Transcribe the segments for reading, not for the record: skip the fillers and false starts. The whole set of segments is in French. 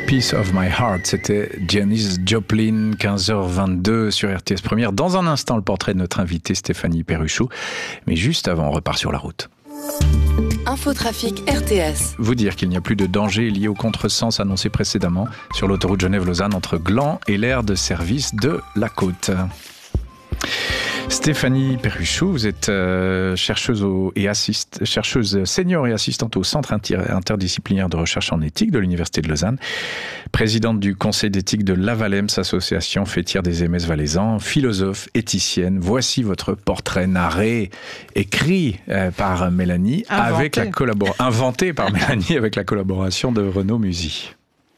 Piece of My Heart, c'était Janis Joplin, 15h22 sur RTS Première. Dans un instant, le portrait de notre invitée Stéphanie Perruchot. Mais juste avant, on repart sur la route. Infotrafic RTS. Vous dire qu'il n'y a plus de danger lié au contresens annoncé précédemment sur l'autoroute Genève-Lausanne entre Gland et l'aire de service de la Côte. Stéphanie Perruchot, vous êtes chercheuse senior et assistante au Centre interdisciplinaire de recherche en éthique de l'Université de Lausanne, présidente du Conseil d'éthique de l'Avalems, association fêtière des MS valaisans, philosophe, éthicienne. Voici votre portrait narré, écrit par Mélanie, inventé par Mélanie avec la collaboration de Renaud Musy.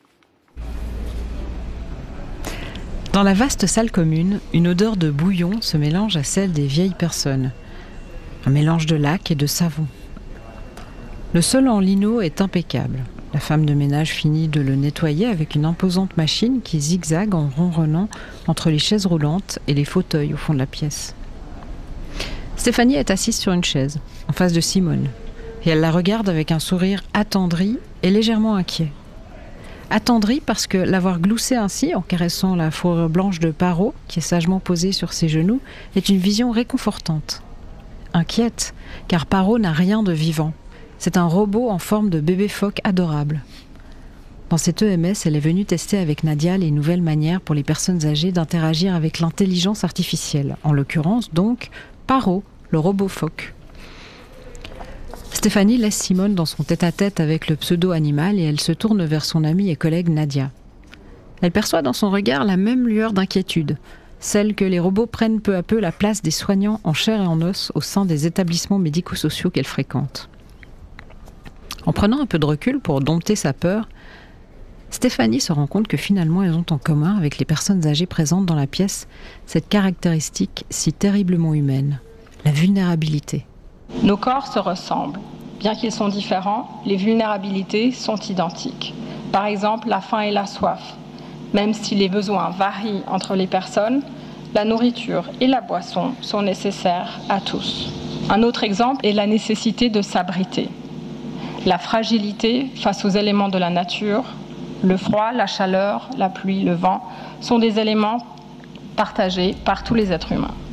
Dans la vaste salle commune, une odeur de bouillon se mélange à celle des vieilles personnes. Un mélange de laque et de savon. Le sol en lino est impeccable. La femme de ménage finit de le nettoyer avec une imposante machine qui zigzague en ronronnant entre les chaises roulantes et les fauteuils au fond de la pièce. Stéphanie est assise sur une chaise, en face de Simone, et elle la regarde avec un sourire attendri et légèrement inquiet. Attendrie parce que l'avoir gloussée ainsi, en caressant la fourrure blanche de Paro, qui est sagement posée sur ses genoux, est une vision réconfortante. Inquiète, car Paro n'a rien de vivant. C'est un robot en forme de bébé phoque adorable. Dans cette EMS, elle est venue tester avec Nadia les nouvelles manières pour les personnes âgées d'interagir avec l'intelligence artificielle. En l'occurrence, donc, Paro, le robot phoque. Stéphanie laisse Simone dans son tête-à-tête avec le pseudo-animal et elle se tourne vers son amie et collègue Nadia. Elle perçoit dans son regard la même lueur d'inquiétude, celle que les robots prennent peu à peu la place des soignants en chair et en os au sein des établissements médico-sociaux qu'elle fréquente. En prenant un peu de recul pour dompter sa peur, Stéphanie se rend compte que finalement elles ont en commun avec les personnes âgées présentes dans la pièce cette caractéristique si terriblement humaine, la vulnérabilité. Nos corps se ressemblent. Bien qu'ils sont différents, les vulnérabilités sont identiques. Par exemple, la faim et la soif. Même si les besoins varient entre les personnes, la nourriture et la boisson sont nécessaires à tous. Un autre exemple est la nécessité de s'abriter. La fragilité face aux éléments de la nature, le froid, la chaleur, la pluie, le vent, sont des éléments partagés par tous les êtres humains.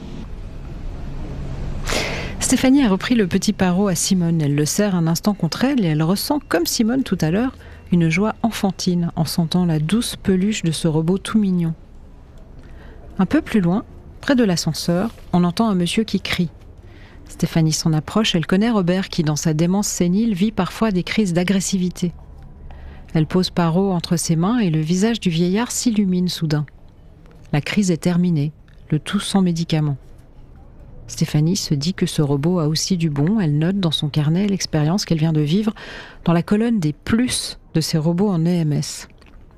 Stéphanie a repris le petit Paro à Simone. Elle le serre un instant contre elle et elle ressent, comme Simone tout à l'heure, une joie enfantine en sentant la douce peluche de ce robot tout mignon. Un peu plus loin, près de l'ascenseur, on entend un monsieur qui crie. Stéphanie s'en approche, elle connaît Robert qui, dans sa démence sénile, vit parfois des crises d'agressivité. Elle pose Paro entre ses mains et le visage du vieillard s'illumine soudain. La crise est terminée, le tout sans médicaments. Stéphanie se dit que ce robot a aussi du bon. Elle note dans son carnet l'expérience qu'elle vient de vivre dans la colonne des plus de ces robots en EMS.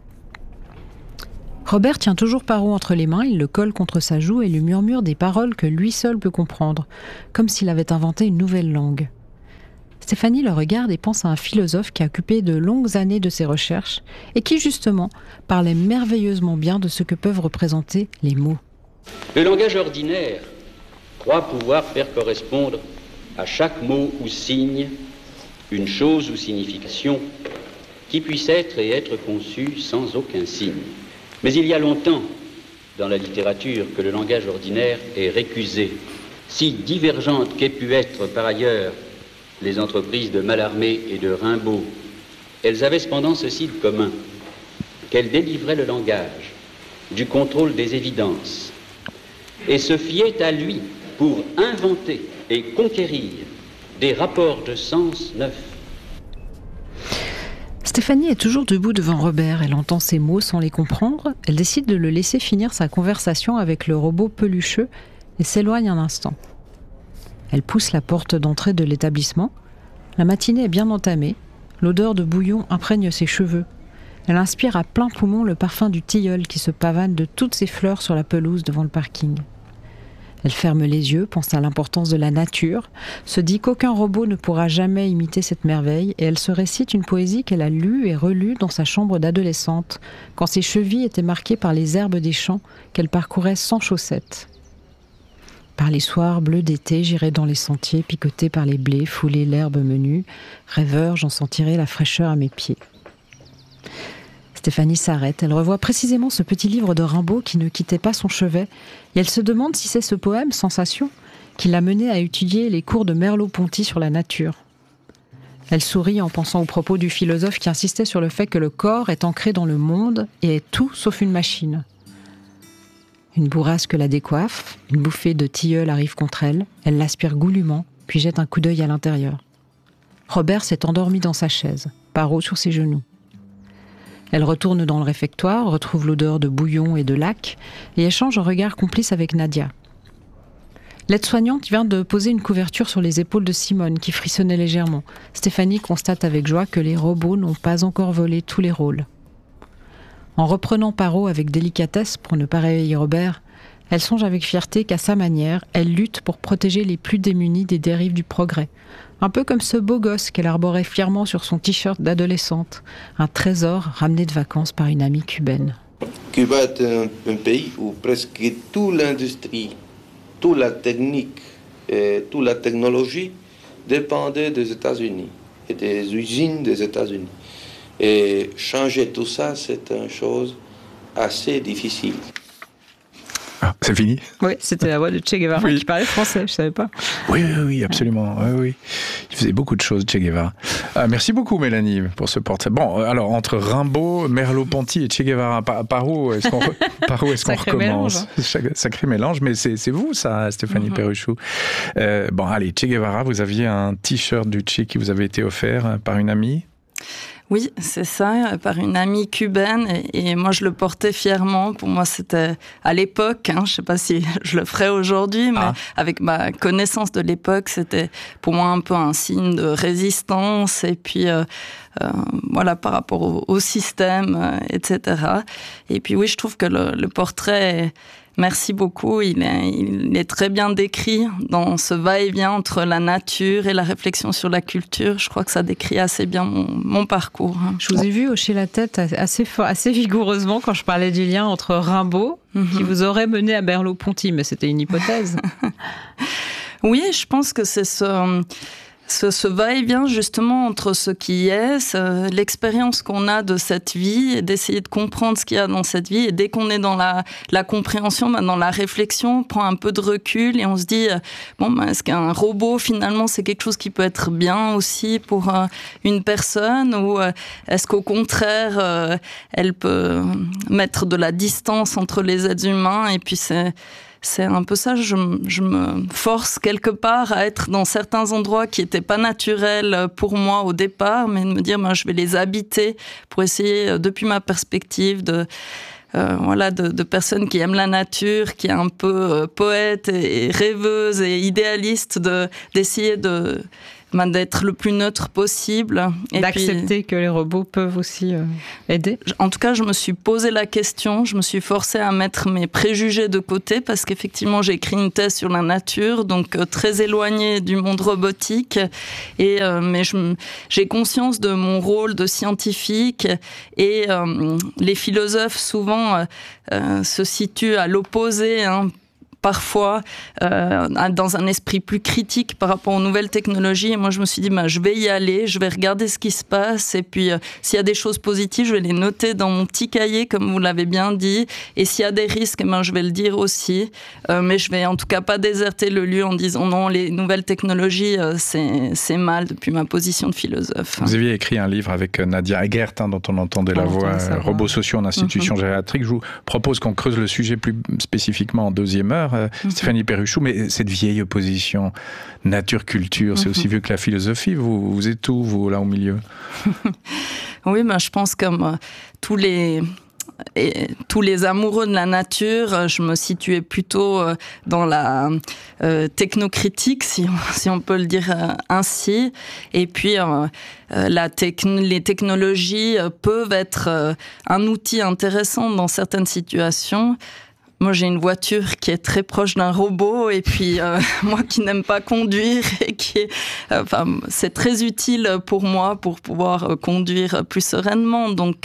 Robert tient toujours Paro entre les mains, il le colle contre sa joue et lui murmure des paroles que lui seul peut comprendre, comme s'il avait inventé une nouvelle langue. Stéphanie le regarde et pense à un philosophe qui a occupé de longues années de ses recherches et qui, justement, parlait merveilleusement bien de ce que peuvent représenter les mots. Le langage ordinaire croit pouvoir faire correspondre à chaque mot ou signe une chose ou signification qui puisse être et être conçue sans aucun signe. Mais il y a longtemps, dans la littérature, que le langage ordinaire est récusé, si divergentes qu'aient pu être par ailleurs les entreprises de Mallarmé et de Rimbaud. Elles avaient cependant ceci de commun, qu'elles délivraient le langage du contrôle des évidences et se fiaient à lui pour inventer et conquérir des rapports de sens neufs. Stéphanie est toujours debout devant Robert. Elle entend ses mots sans les comprendre. Elle décide de le laisser finir sa conversation avec le robot pelucheux et s'éloigne un instant. Elle pousse la porte d'entrée de l'établissement. La matinée est bien entamée. L'odeur de bouillon imprègne ses cheveux. Elle inspire à plein poumon le parfum du tilleul qui se pavane de toutes ses fleurs sur la pelouse devant le parking. Elle ferme les yeux, pense à l'importance de la nature, se dit qu'aucun robot ne pourra jamais imiter cette merveille et elle se récite une poésie qu'elle a lue et relue dans sa chambre d'adolescente, quand ses chevilles étaient marquées par les herbes des champs qu'elle parcourait sans chaussettes. Par les soirs bleus d'été, j'irai dans les sentiers, picotés par les blés, fouler l'herbe menue. Rêveur, j'en sentirai la fraîcheur à mes pieds. Stéphanie s'arrête, elle revoit précisément ce petit livre de Rimbaud qui ne quittait pas son chevet, et elle se demande si c'est ce poème, Sensation, qui l'a menée à étudier les cours de Merleau-Ponty sur la nature. Elle sourit en pensant aux propos du philosophe qui insistait sur le fait que le corps est ancré dans le monde et est tout sauf une machine. Une bourrasque la décoiffe, une bouffée de tilleul arrive contre elle, elle l'aspire goulûment, puis jette un coup d'œil à l'intérieur. Robert s'est endormi dans sa chaise, Parot sur ses genoux. Elle retourne dans le réfectoire, retrouve l'odeur de bouillon et de laque, et échange un regard complice avec Nadia. L'aide-soignante vient de poser une couverture sur les épaules de Simone, qui frissonnait légèrement. Stéphanie constate avec joie que les robots n'ont pas encore volé tous les rôles. En reprenant Parot avec délicatesse pour ne pas réveiller Robert, elle songe avec fierté qu'à sa manière, elle lutte pour protéger les plus démunis des dérives du progrès. Un peu comme ce beau gosse qu'elle arborait fièrement sur son t-shirt d'adolescente, un trésor ramené de vacances par une amie cubaine. Cuba est un pays où presque toute l'industrie, toute la technique et toute la technologie dépendait des États-Unis et des usines des États-Unis. Et changer tout ça, c'est une chose assez difficile. Ah, c'est fini ? Oui, c'était la voix de Che Guevara qui parlait français, je ne savais pas. Oui, absolument. Oui. Il faisait beaucoup de choses, Che Guevara. Merci beaucoup, Mélanie, pour ce portrait. Bon, alors, entre Rimbaud, Merleau-Ponty et Che Guevara, par où est-ce qu'on recommence ? Sacré mélange, mais c'est vous, ça, Stéphanie Perruchou. Bon, allez, Che Guevara, vous aviez un t-shirt du Che qui vous avait été offert par une amie ? Oui, c'est ça, par une amie cubaine, et moi je le portais fièrement. Pour moi c'était à l'époque, je ne sais pas si je le ferais aujourd'hui, mais avec ma connaissance de l'époque, c'était pour moi un peu un signe de résistance, et puis voilà, par rapport au système, etc. Et puis oui, je trouve que le portrait... Merci beaucoup, il est très bien décrit dans ce va-et-vient entre la nature et la réflexion sur la culture. Je crois que ça décrit assez bien mon parcours. Je vous ai vu hocher la tête assez vigoureusement quand je parlais du lien entre Rimbaud, qui vous aurait mené à Merleau-Ponty, mais c'était une hypothèse. Oui, je pense que c'est ce va-et-vient justement entre ce qui est, l'expérience qu'on a de cette vie, et d'essayer de comprendre ce qu'il y a dans cette vie. Et dès qu'on est dans la compréhension, dans la réflexion, on prend un peu de recul et on se dit, est-ce qu'un robot finalement c'est quelque chose qui peut être bien aussi pour une personne, ou est-ce qu'au contraire elle peut mettre de la distance entre les êtres humains? Et puis c'est un peu ça, je me force quelque part à être dans certains endroits qui n'étaient pas naturels pour moi au départ, mais de me dire, je vais les habiter pour essayer, depuis ma perspective, de personnes qui aiment la nature, qui est un peu poète et rêveuse et idéaliste, d'essayer d'être le plus neutre possible. Et d'accepter que les robots peuvent aussi aider. En tout cas, je me suis posé la question, je me suis forcée à mettre mes préjugés de côté, parce qu'effectivement, j'ai écrit une thèse sur la nature, donc très éloignée du monde robotique. Mais j'ai conscience de mon rôle de scientifique, et les philosophes souvent se situent à l'opposé, parfois dans un esprit plus critique par rapport aux nouvelles technologies. Et moi, je me suis dit, je vais y aller, je vais regarder ce qui se passe, et puis s'il y a des choses positives, je vais les noter dans mon petit cahier, comme vous l'avez bien dit, et s'il y a des risques, je vais le dire aussi. Mais je vais en tout cas pas déserter le lieu en disant non, les nouvelles technologies, c'est mal, depuis ma position de philosophe. Vous aviez écrit un livre avec Nadia Eggert, dont on entendait la voix, Robots sociaux en institution gériatrique. Je vous propose qu'on creuse le sujet plus spécifiquement en deuxième heure. Stéphanie Perruchou, mais cette vieille opposition nature-culture, c'est aussi vieux que la philosophie. Vous êtes où, vous, là, au milieu? Oui, je pense comme tous les amoureux de la nature, je me situais plutôt dans la technocritique, si on peut le dire ainsi. Et puis, les technologies peuvent être un outil intéressant dans certaines situations. Moi, j'ai une voiture qui est très proche d'un robot, et puis moi qui n'aime pas conduire, et c'est très utile pour moi pour pouvoir conduire plus sereinement. Donc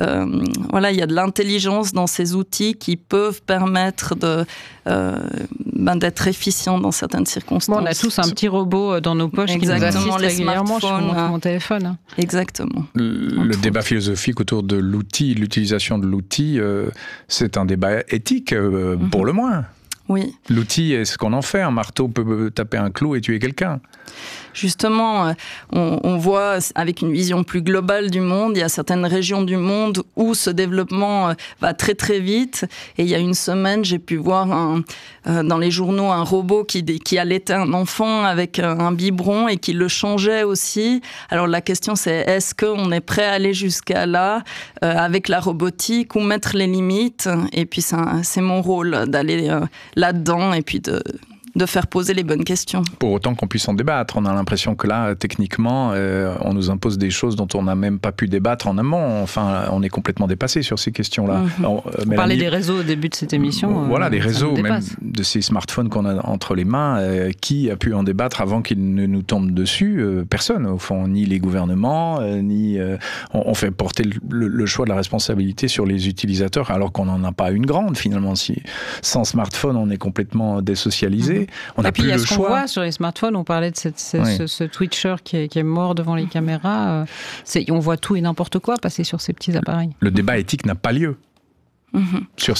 il y a de l'intelligence dans ces outils qui peuvent permettre d'être efficient dans certaines circonstances. Bon, on a tous un petit robot dans nos poches qui nous assiste régulièrement sur mon téléphone. Exactement. Le débat philosophique autour de l'outil, l'utilisation de l'outil, c'est un débat éthique pour le moins. Oui. L'outil, est-ce qu'on en fait? Un marteau peut taper un clou et tuer quelqu'un. Justement, on voit avec une vision plus globale du monde, il y a certaines régions du monde où ce développement va très très vite. Et il y a une semaine, j'ai pu voir dans les journaux un robot qui allaitait un enfant avec un biberon et qui le changeait aussi. Alors la question c'est, est-ce qu'on est prêt à aller jusqu'à là avec la robotique ou mettre les limites? Et puis c'est mon rôle d'aller là-dedans et puis de faire poser les bonnes questions. Pour autant qu'on puisse en débattre. On a l'impression que là, techniquement, on nous impose des choses dont on n'a même pas pu débattre en amont. Enfin, on est complètement dépassé sur ces questions-là. On parlait des réseaux au début de cette émission. Voilà, des réseaux, même de ces smartphones qu'on a entre les mains. Qui a pu en débattre avant qu'ils ne nous tombent dessus? Personne, au fond. Ni les gouvernements, ni... on fait porter le choix de la responsabilité sur les utilisateurs, alors qu'on n'en a pas une grande, finalement. Sans smartphone, on est complètement désocialisé. On n'a plus le choix. Et puis, il y a ce qu'on voit sur les smartphones, on parlait de ce Twitcher qui est mort devant les caméras. On voit tout et n'importe quoi passer sur ces petits appareils. Le débat éthique n'a pas lieu sur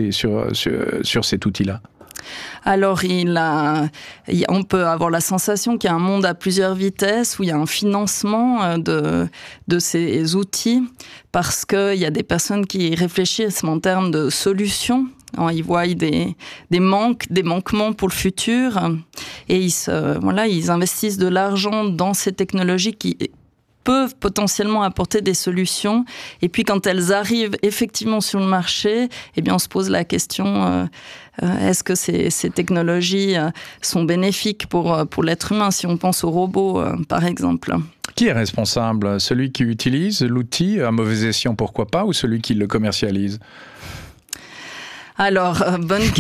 cet outil-là. Alors, on peut avoir la sensation qu'il y a un monde à plusieurs vitesses, où il y a un financement de ces outils, parce qu'il y a des personnes qui réfléchissent en termes de solutions. Alors, ils voient des manquements pour le futur, et ils investissent de l'argent dans ces technologies qui peuvent potentiellement apporter des solutions. Et puis, quand elles arrivent effectivement sur le marché, eh bien, on se pose la question, est-ce que ces technologies sont bénéfiques pour l'être humain, si on pense aux robots, par exemple? Qui est responsable? Celui qui utilise l'outil, à mauvais escient, pourquoi pas, ou celui qui le commercialise? Alors, bonne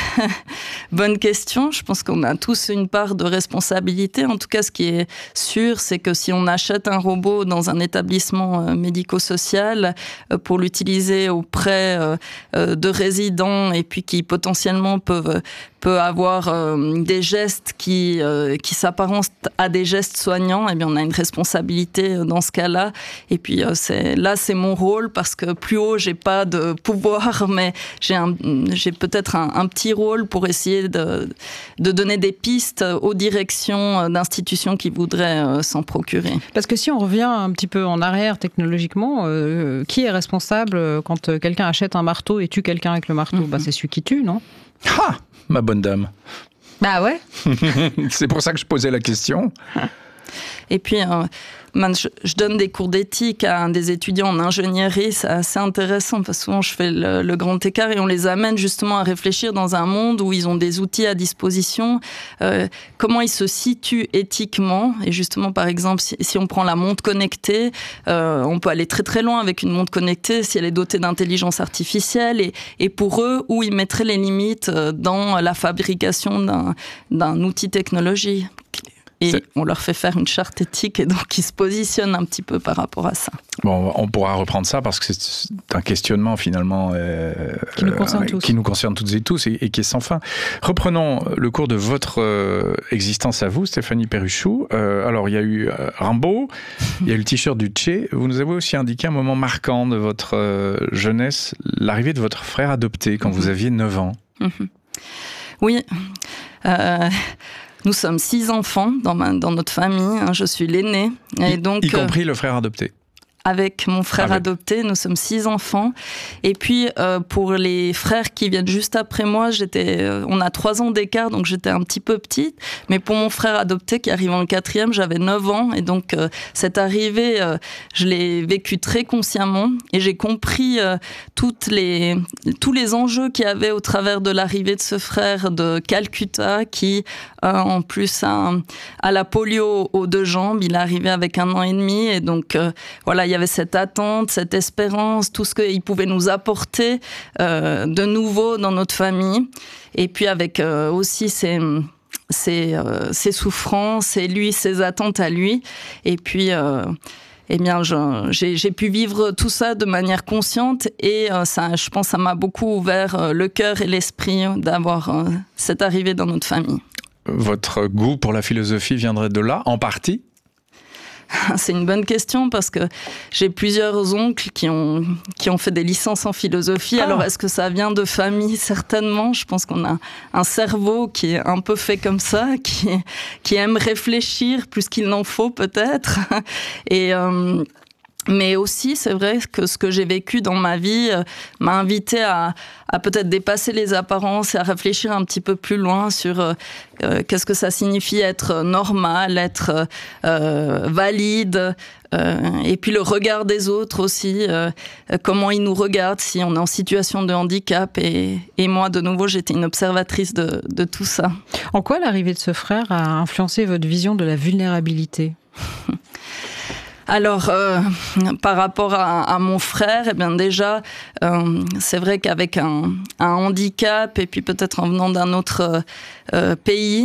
question. Je pense qu'on a tous une part de responsabilité. En tout cas, ce qui est sûr, c'est que si on achète un robot dans un établissement médico-social pour l'utiliser auprès de résidents et puis qui potentiellement peut avoir des gestes qui s'apparentent à des gestes soignants, eh bien on a une responsabilité dans ce cas-là. Et puis c'est mon rôle, parce que plus haut j'ai pas de pouvoir, mais j'ai peut-être un petit rôle pour essayer de donner des pistes aux directions d'institutions qui voudraient s'en procurer. Parce que si on revient un petit peu en arrière technologiquement, qui est responsable quand quelqu'un achète un marteau et tue quelqu'un avec le marteau? C'est celui qui tue, non? Ah, ma bonne dame. Bah ouais. C'est pour ça que je posais la question. Et puis, je donne des cours d'éthique à des étudiants en ingénierie. C'est assez intéressant, parce que souvent je fais le grand écart et on les amène justement à réfléchir dans un monde où ils ont des outils à disposition. Comment ils se situent éthiquement? Et justement, par exemple, si on prend la montre connectée, on peut aller très très loin avec une montre connectée si elle est dotée d'intelligence artificielle. Et pour eux, où ils mettraient les limites dans la fabrication d'un outil technologique? Et on leur fait faire une charte éthique, et donc ils se positionnent un petit peu par rapport à ça. Bon, on pourra reprendre ça, parce que c'est un questionnement finalement qui nous concerne toutes et tous, et qui est sans fin. Reprenons le cours de votre existence à vous, Stéphanie Perruchou. Alors, il y a eu Rimbaud, il y a eu le t-shirt du Che. Vous nous avez aussi indiqué un moment marquant de votre jeunesse, l'arrivée de votre frère adopté quand vous aviez 9 ans. Oui. Nous sommes 6 enfants dans notre famille. Je suis l'aîné. Y compris le frère adopté. Avec mon frère adopté, nous sommes 6 enfants. Et puis, pour les frères qui viennent juste après moi, on a 3 ans d'écart, donc j'étais un petit peu petite. Mais pour mon frère adopté qui arrive en 4e, j'avais 9 ans. Et donc, cette arrivée, je l'ai vécue très consciemment. Et j'ai compris tous les enjeux qu'il y avait au travers de l'arrivée de ce frère de Calcutta, qui, en plus, a la polio aux 2 jambes. Il est arrivé avec 1 an et demi. Et donc, voilà, il y avait cette attente, cette espérance, tout ce qu'il pouvait nous apporter de nouveau dans notre famille. Et puis avec aussi ses souffrances et ses attentes à lui. Et puis eh bien, j'ai pu vivre tout ça de manière consciente et ça, je pense, ça m'a beaucoup ouvert le cœur et l'esprit d'avoir cette arrivée dans notre famille. Votre goût pour la philosophie viendrait de là, en partie ? C'est une bonne question parce que j'ai plusieurs oncles qui ont fait des licences en philosophie. Alors, est-ce que ça vient de famille ? Certainement. Je pense qu'on a un cerveau qui est un peu fait comme ça, qui aime réfléchir plus qu'il n'en faut peut-être. Mais aussi, c'est vrai que ce que j'ai vécu dans ma vie m'a invité à peut-être dépasser les apparences et à réfléchir un petit peu plus loin sur qu'est-ce que ça signifie être normal, être valide, et puis le regard des autres aussi, comment ils nous regardent si on est en situation de handicap. Et moi, de nouveau, j'étais une observatrice de tout ça. En quoi l'arrivée de ce frère a influencé votre vision de la vulnérabilité ? Alors, par rapport à mon frère, eh bien déjà, c'est vrai qu'avec un handicap et puis peut-être en venant d'un autre pays,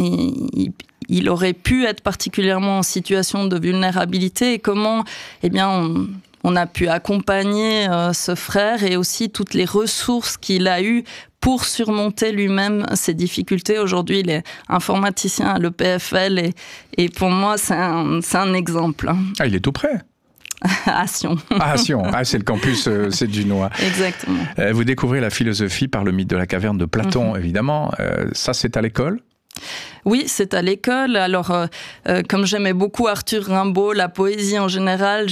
il aurait pu être particulièrement en situation de vulnérabilité. Et comment, eh bien, on a pu accompagner ce frère et aussi toutes les ressources qu'il a eues pour surmonter lui-même ses difficultés. Aujourd'hui, il est informaticien à l'EPFL et pour moi, c'est un exemple. Ah, il est tout près. À Sion. À Sion, c'est le campus c'est Dunois. Exactement. Vous découvrez la philosophie par le mythe de la caverne de Platon, évidemment. Ça, c'est à l'école ? Oui, c'est à l'école. Alors, comme j'aimais beaucoup Arthur Rimbaud, la poésie en général,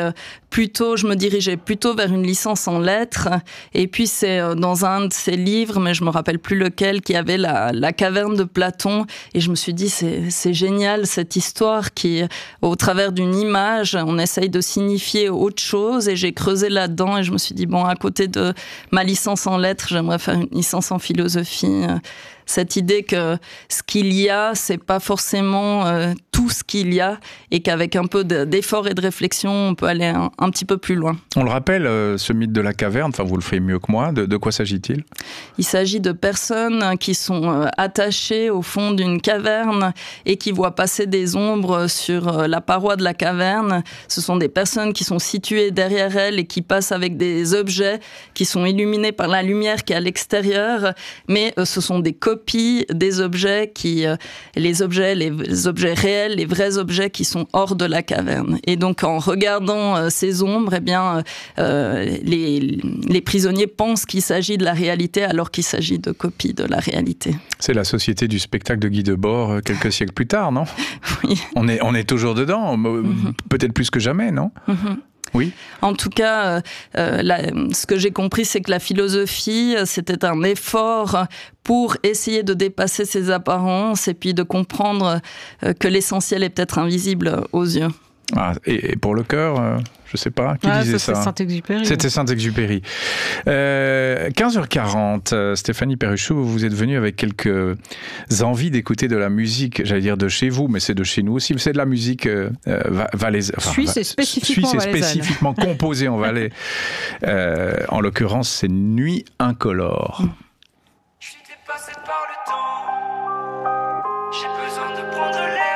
je me dirigeais plutôt vers une licence en lettres. Et puis, c'est dans un de ses livres, mais je me rappelle plus lequel, qui avait la caverne de Platon. Et je me suis dit, c'est génial, cette histoire qui, au travers d'une image, on essaye de signifier autre chose. Et j'ai creusé là-dedans et je me suis dit, bon, à côté de ma licence en lettres, j'aimerais faire une licence en philosophie. Cette idée que ce qu'il y a, c'est pas forcément tout ce qu'il y a et qu'avec un peu d'effort et de réflexion, on peut aller un petit peu plus loin. On le rappelle, ce mythe de la caverne, enfin vous le faites mieux que moi, de quoi s'agit-il ? Il s'agit de personnes qui sont attachées au fond d'une caverne et qui voient passer des ombres sur la paroi de la caverne. Ce sont des personnes qui sont situées derrière elles et qui passent avec des objets qui sont illuminés par la lumière qui est à l'extérieur, mais ce sont des copies des objets les objets réels, les vrais objets qui sont hors de la caverne. Et donc, en regardant ces ombres, eh bien, les prisonniers pensent qu'il s'agit de la réalité alors qu'il s'agit de copies de la réalité. C'est la société du spectacle de Guy Debord quelques siècles plus tard, non ? Oui. On est toujours dedans, peut-être plus que jamais, non ? Oui. En tout cas, ce que j'ai compris, c'est que la philosophie, c'était un effort pour essayer de dépasser ses apparences et puis de comprendre que l'essentiel est peut-être invisible aux yeux. Ah, et pour le cœur, je sais pas, qui disait ça ? C'était Saint-Exupéry. C'était Saint-Exupéry. 15h40, Stéphanie Perruchot, vous êtes venue avec quelques envies d'écouter de la musique, j'allais dire de chez vous, mais c'est de chez nous aussi. C'est de la musique valaisanne. Suisse et spécifiquement composée en Valais. En l'occurrence, c'est Nuit incolore.